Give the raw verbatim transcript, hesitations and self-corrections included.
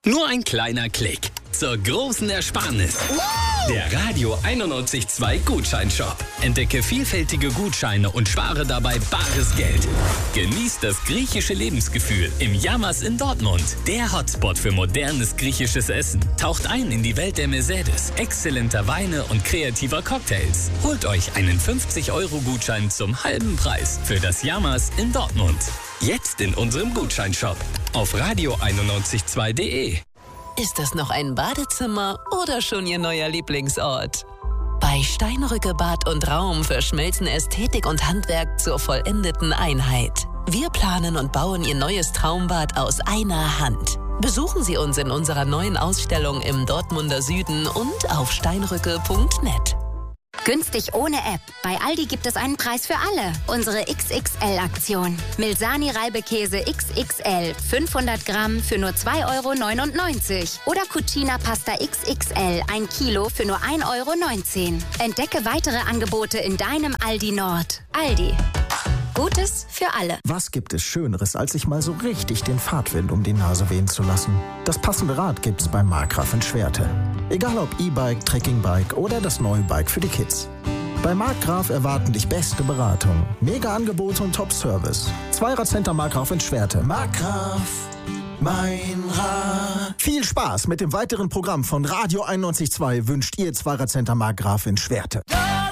Nur ein kleiner Klick zur großen Ersparnis. Der Radio einundneunzig Komma zwei Gutscheinshop. Entdecke vielfältige Gutscheine und spare dabei bares Geld. Genieß das griechische Lebensgefühl im Yamas in Dortmund. Der Hotspot für modernes griechisches Essen. Taucht ein in die Welt der Mercedes, exzellenter Weine und kreativer Cocktails. Holt euch einen fünfzig Euro Gutschein zum halben Preis für das Yamas in Dortmund. Jetzt in unserem Gutscheinshop auf radio einundneunzig Komma zwei punkt de. Ist das noch ein Badezimmer oder schon Ihr neuer Lieblingsort? Bei Steinrücke Bad und Raum verschmelzen Ästhetik und Handwerk zur vollendeten Einheit. Wir planen und bauen Ihr neues Traumbad aus einer Hand. Besuchen Sie uns in unserer neuen Ausstellung im Dortmunder Süden und auf steinrücke punkt net. Günstig ohne App. Bei Aldi gibt es einen Preis für alle. Unsere X X L-Aktion. Milsani Reibekäse X X L. fünfhundert Gramm für nur zwei Euro neunundneunzig. Oder Cucina Pasta X X L. ein Kilo für nur ein Euro neunzehn. Entdecke weitere Angebote in deinem Aldi Nord. Aldi. Gutes für alle. Was gibt es Schöneres, als sich mal so richtig den Fahrtwind um die Nase wehen zu lassen? Das passende Rad gibt's bei Markgraf in Schwerte. Egal ob E-Bike, Trekkingbike oder das neue Bike für die Kids. Bei Markgraf erwarten dich beste Beratung, Mega-Angebote und Top-Service. Zweirad-Center Markgraf in Schwerte. Markgraf, mein Rad. Viel Spaß mit dem weiteren Programm von Radio einundneunzig Komma zwei wünscht Ihr Zweirad-Center Markgraf in Schwerte.